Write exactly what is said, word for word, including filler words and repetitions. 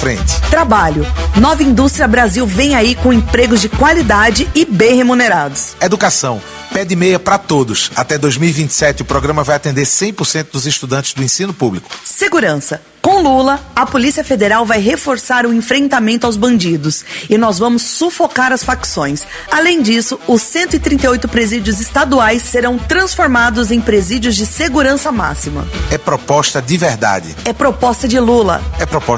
frente. Trabalho. Nova Indústria Brasil vem aí com empregos de qualidade e bem remunerados. Educação. Pé de meia para todos. Até dois mil e vinte e sete, o programa vai atender cem por cento dos estudantes do ensino público. Segurança. Com Lula, a Polícia Federal vai reforçar o enfrentamento aos bandidos e nós vamos sufocar as facções. Além disso, os cento e trinta e oito presídios estaduais serão transformados em presídios de segurança máxima. É proposta de verdade. É proposta de Lula. É proposta